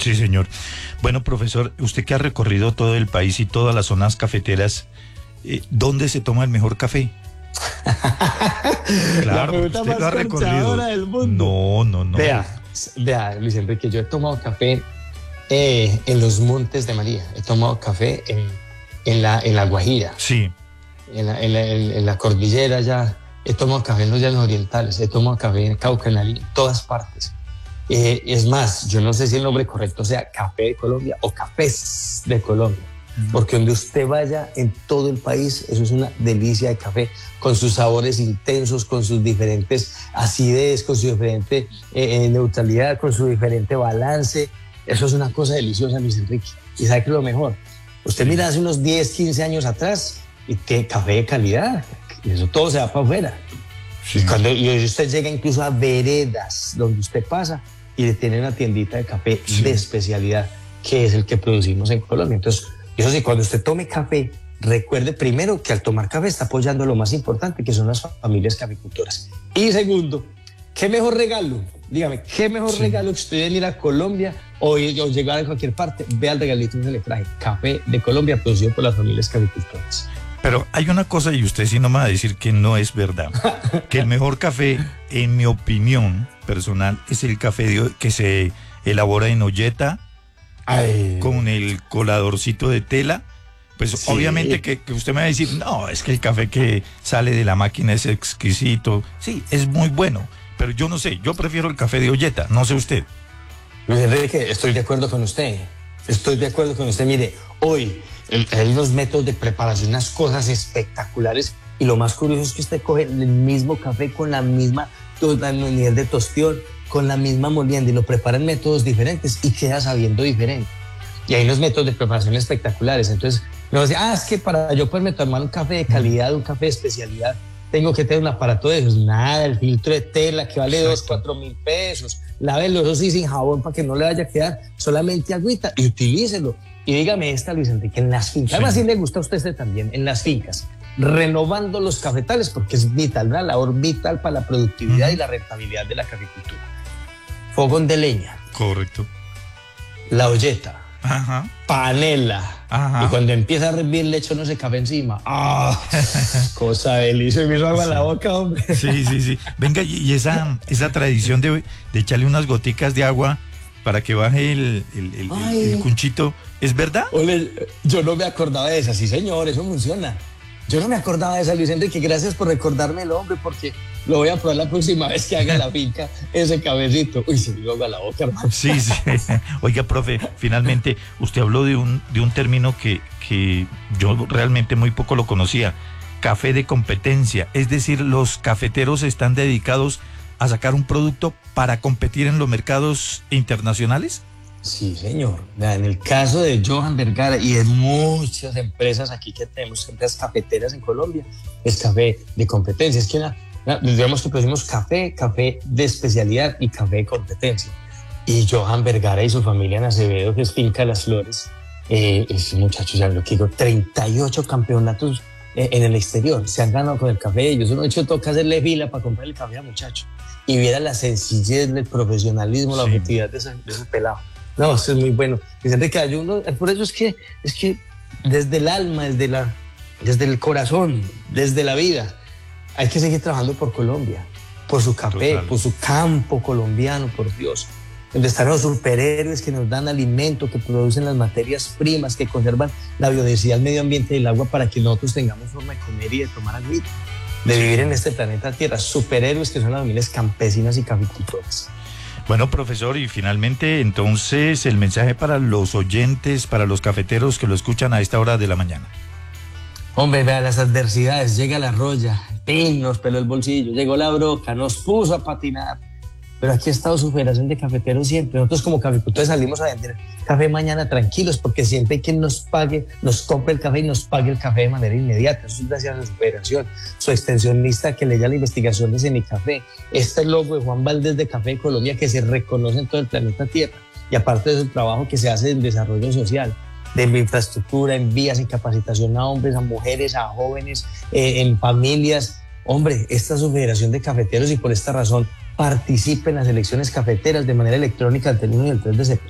Sí, señor. Bueno, profesor, usted que ha recorrido todo el país y todas las zonas cafeteras, ¿dónde se toma el mejor café? La Claro, pregunta usted más lo ha recorrido. corchadora del mundo. No. Vea, Luis Enrique, yo he tomado café en los Montes de María. He tomado café en la Guajira, Sí, en la cordillera ya. He tomado café en los llanos orientales. He tomado café en Cauca, en todas partes. Es más, yo no sé si el nombre correcto sea Café de Colombia o Cafés de Colombia, porque donde usted vaya en todo el país, eso es una delicia de café, con sus sabores intensos, con sus diferentes acidez, con su diferente neutralidad, con su diferente balance. Eso es una cosa deliciosa, Luis Enrique. Y sabe que es lo mejor. Usted mira hace unos 10, 15 años atrás, y qué café de calidad, y eso todo se va para afuera. sí. Y hoy usted llega incluso a veredas donde usted pasa y le tiene una tiendita de café de especialidad, que es el que producimos en Colombia. Entonces, eso sí, cuando usted tome café, recuerde primero que al tomar café está apoyando lo más importante, que son las familias caficultoras. Y segundo, ¿qué mejor regalo? Dígame, ¿qué mejor regalo que usted venir a Colombia o llegar a cualquier parte? Vea el regalito que se le traje. Café de Colombia, producido por las familias caficultoras. Pero hay una cosa, y usted sí no me va a decir que no es verdad, que el mejor café, en mi opinión personal, es el café que se elabora en olleta, con el coladorcito de tela. Pues Sí. obviamente que usted me va a decir, no, es que el café que sale de la máquina es exquisito. Sí, es muy bueno, pero yo no sé, yo prefiero el café de olleta, no sé usted. Luis Enrique, estoy de acuerdo con usted. Mire, hoy hay unos métodos de preparación, unas cosas espectaculares. Y lo más curioso es que usted coge el mismo café con la misma nivel de tostión, con la misma molienda, y lo prepara en métodos diferentes y queda sabiendo diferente. Y hay unos métodos de preparación espectaculares. Entonces, no dice, es que para yo poderme tomar un café de calidad, un café de especialidad, tengo que tener un aparato de esos. Nada, el filtro de tela que vale 2.000-4.000 pesos. Lávelo, eso sí, sin jabón para que no le vaya a quedar, solamente agüita, y utilícelo. Y dígame esta, Luis Enrique, en las fincas, además sí le gusta a usted también, en las fincas, renovando los cafetales, porque es vital, una labor vital para la productividad y la rentabilidad de la caficultura. Fogón de leña, Correcto. la olleta, Ajá. panela, Ajá. y cuando empieza a hervir le echa ese café encima. Cosa deliciosa, me hizo agua en la boca, hombre. Sí. Venga, y esa tradición de echarle unas goticas de agua para que baje el cunchito, ¿es verdad? Ole, yo no me acordaba de esa, sí señor, eso funciona. Yo no me acordaba de esa, Luis Enrique, gracias por recordármelo, hombre, porque lo voy a probar la próxima vez que haga la finca ese cabecito. Uy, se me dio agua la boca, hermano. Sí. Oiga, profe, finalmente usted habló de un término que yo realmente muy poco lo conocía, café de competencia, es decir, los cafeteros están dedicados a sacar un producto para competir en los mercados internacionales. Sí, señor. En el caso de Johan Vergara y de muchas empresas aquí que tenemos, empresas cafeteras en Colombia, es café de competencia. Es que digamos que producimos café de especialidad y café de competencia. Y Johan Vergara y su familia en Acevedo, que es Finca Las Flores, ese muchacho, ya lo que digo, 38 campeonatos en el exterior. Se han ganado con el café. Ellos han hecho, toca hacerle fila para comprar el café al muchacho. Y viera la sencillez, el profesionalismo, la objetividad de ese pelado. No, eso es muy bueno. Por eso es que desde el alma, desde el corazón, desde la vida, hay que seguir trabajando por Colombia, por su café, por su campo colombiano, por Dios. Donde están los superhéroes que nos dan alimento, que producen las materias primas, que conservan la biodiversidad, el medio ambiente y el agua para que nosotros tengamos forma de comer y de tomar agua, de vivir en este planeta Tierra. Superhéroes que son las familias campesinas y caficultoras. Bueno, profesor, y finalmente, entonces, el mensaje para los oyentes, para los cafeteros que lo escuchan a esta hora de la mañana. Hombre, vea las adversidades, llega la roya, nos peló el bolsillo, llegó la broca, nos puso a patinar. Pero aquí ha estado su Federación de Cafeteros siempre. Nosotros como caficultores salimos a vender café mañana tranquilos, porque siempre hay quien nos pague, nos compre el café y nos pague el café de manera inmediata. Eso es gracias a su federación, su extensionista que leía la investigación de Semicafé. Este logo de Juan Valdés de Café de Colombia, que se reconoce en todo el planeta Tierra. Y aparte de su trabajo que se hace en desarrollo social, de infraestructura, en vías, en capacitación a hombres, a mujeres, a jóvenes, en familias. Hombre, esta es su Federación de Cafeteros y por esta razón participe en las elecciones cafeteras de manera electrónica el 1 y el 3 de septiembre.